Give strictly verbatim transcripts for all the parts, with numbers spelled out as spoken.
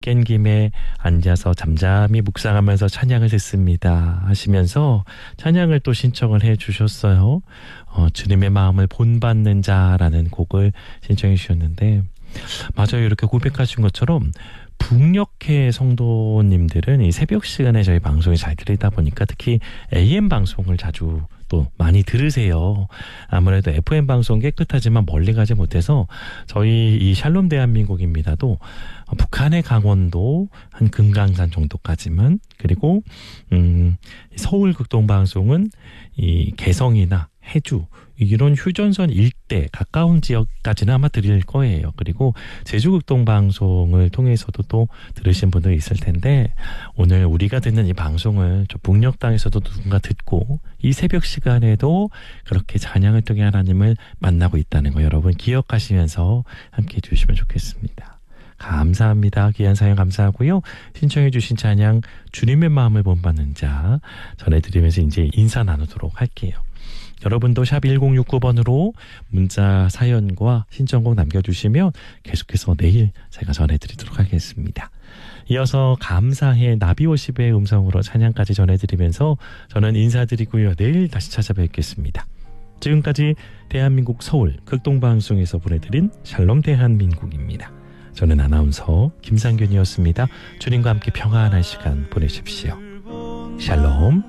깬 김에 앉아서 잠잠히 묵상하면서 찬양을 듣습니다 하시면서 찬양을 또 신청을 해 주셨어요. 어, 주님의 마음을 본받는 자라는 곡을 신청해 주셨는데, 맞아요. 이렇게 고백하신 것처럼 북녘의 성도님들은 이 새벽 시간에 저희 방송이 잘 들리다 보니까 특히 에이엠 방송을 자주 또 많이 들으세요. 아무래도 에프엠 방송 깨끗하지만 멀리 가지 못해서 저희 이 샬롬 대한민국입니다도 북한의 강원도 한 금강산 정도까지만, 그리고 음, 서울 극동방송은 이 개성이나 해주 이런 휴전선 일대 가까운 지역까지는 아마 들릴 거예요. 그리고 제주극동방송을 통해서도 또 들으신 분들 있을 텐데, 오늘 우리가 듣는 이 방송을 저 북녘 땅에서도 누군가 듣고 이 새벽 시간에도 그렇게 찬양을 통해 하나님을 만나고 있다는 거 여러분 기억하시면서 함께 해주시면 좋겠습니다. 감사합니다. 귀한 사연 감사하고요. 신청해 주신 찬양 주님의 마음을 본받는 자 전해드리면서 이제 인사 나누도록 할게요. 여러분도 샵 일공육구 번으로 문자 사연과 신청곡 남겨주시면 계속해서 내일 제가 전해드리도록 하겠습니다. 이어서 감사해 나비워십의 음성으로 찬양까지 전해드리면서 저는 인사드리고요. 내일 다시 찾아뵙겠습니다. 지금까지 대한민국 서울 극동방송에서 보내드린 샬롬 대한민국입니다. 저는 아나운서 김상균이었습니다. 주님과 함께 평안한 시간 보내십시오. 샬롬.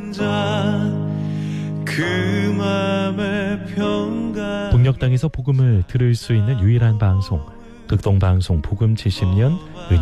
그 북녘 땅에서 복음을 들을 수 있는 유일한 방송, 극동방송 복음 칠십 년